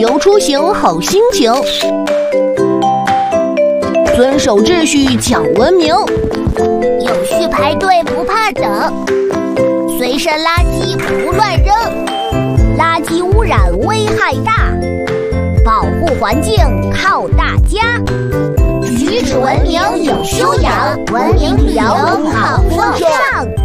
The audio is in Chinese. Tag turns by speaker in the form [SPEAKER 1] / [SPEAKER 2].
[SPEAKER 1] 游出行好心情。遵守秩序讲文明，
[SPEAKER 2] 有序排队不怕等，随身垃圾不乱扔，垃圾污染危害大，保护环境靠大家。举止文明有修养，文明旅游好风尚。